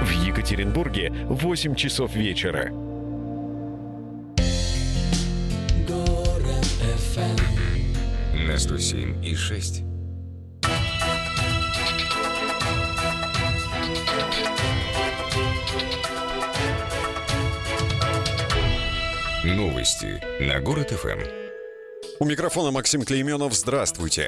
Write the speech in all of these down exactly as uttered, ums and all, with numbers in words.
В Екатеринбурге восемь часов вечера. Город эф эм на сто семь и шесть. Новости на Город эф эм. У микрофона Максим Клейменов. Здравствуйте.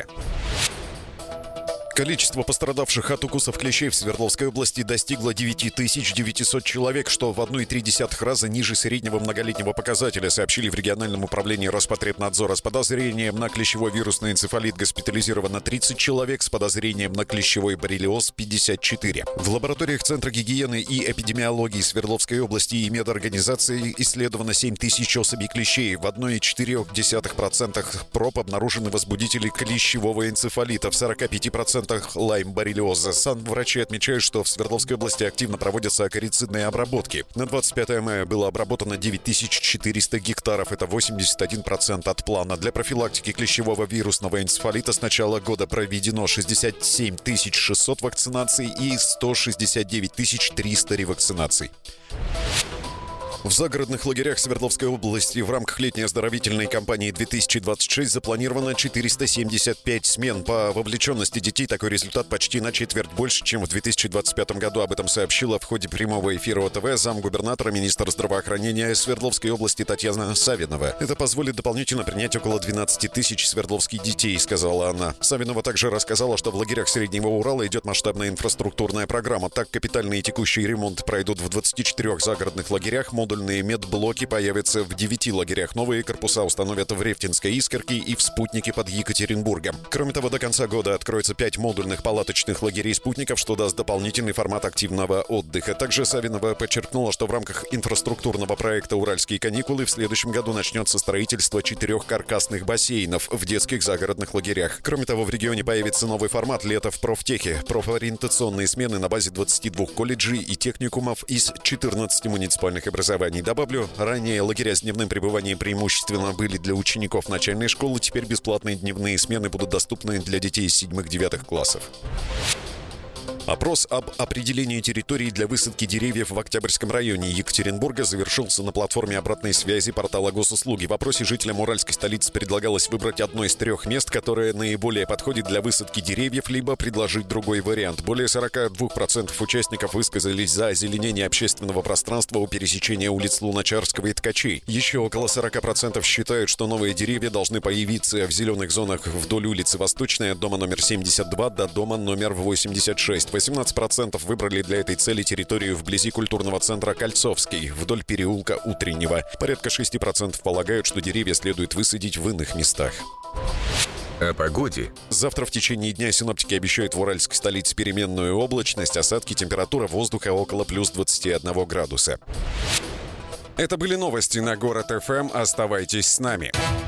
Количество пострадавших от укусов клещей в Свердловской области достигло девять тысяч девятьсот человек, что в одна целая три десятых раза ниже среднего многолетнего показателя, сообщили в региональном управлении Роспотребнадзора. С подозрением на клещевой вирусный энцефалит госпитализировано тридцать человек, с подозрением на клещевой боррелиоз пятьдесят четыре. В лабораториях Центра гигиены и эпидемиологии Свердловской области и медорганизации исследовано семь тысяч особей клещей. В одна целая четыре десятых процента проб обнаружены возбудители клещевого энцефалита, в сорока пяти процентах лайм-боррелиоза. Санврачи отмечают, что в Свердловской области активно проводятся акарицидные обработки. На двадцать пятое мая было обработано девять тысяч четыреста гектаров. Это восемьдесят один процент от плана. Для профилактики клещевого вирусного энцефалита с начала года проведено шестьдесят семь тысяч шестьсот вакцинаций и сто шестьдесят девять тысяч триста ревакцинаций. В загородных лагерях Свердловской области в рамках летней оздоровительной кампании две тысячи двадцать шесть запланировано четыреста семьдесят пять смен. По вовлеченности детей такой результат почти на четверть больше, чем в две тысячи двадцать пятом году. Об этом сообщила в ходе прямого эфира о тэ вэ замгубернатора, министр здравоохранения Свердловской области Татьяна Савинова. Это позволит дополнительно принять около двенадцать тысяч свердловских детей, сказала она. Савинова также рассказала, что в лагерях Среднего Урала идет масштабная инфраструктурная программа. Так, капитальный и текущий ремонт пройдут в двадцати четырёх загородных лагерях, модуль медблоки появятся в девяти лагерях. Новые корпуса установят в Рефтинской Искорке и в Спутнике под Екатеринбургом. Кроме того, до конца года откроется пять модульных палаточных лагерей-спутников, что даст дополнительный формат активного отдыха. Также Савинова подчеркнула, что в рамках инфраструктурного проекта «Уральские каникулы» в следующем году начнется строительство четырех каркасных бассейнов в детских загородных лагерях. Кроме того, в регионе появится новый формат «Лето в профтехе». Профориентационные смены на базе двадцати двух колледжей и техникумов из четырнадцати муниципальных образований. Добавлю, ранее лагеря с дневным пребыванием преимущественно были для учеников начальной школы. Теперь бесплатные дневные смены будут доступны для детей из седьмых-девятых классов. Опрос об определении территории для высадки деревьев в Октябрьском районе Екатеринбурга завершился на платформе обратной связи портала госуслуги. В опросе жителям уральской столицы предлагалось выбрать одно из трех мест, которое наиболее подходит для высадки деревьев, либо предложить другой вариант. Более сорока двух процентов участников высказались за озеленение общественного пространства у пересечения улиц Луначарского и Ткачей. Еще около сорока процентов считают, что новые деревья должны появиться в зеленых зонах вдоль улицы Восточной от дома номер семьдесят два до дома номер восемьдесят шесть. восемнадцать процентов выбрали для этой цели территорию вблизи культурного центра Кольцовский, вдоль переулка Утреннего. Порядка шесть процентов полагают, что деревья следует высадить в иных местах. О погоде. Завтра в течение дня синоптики обещают в уральской столице переменную облачность, осадки, температура воздуха около плюс двадцати одного градуса. Это были новости на Город эф эм. Оставайтесь с нами.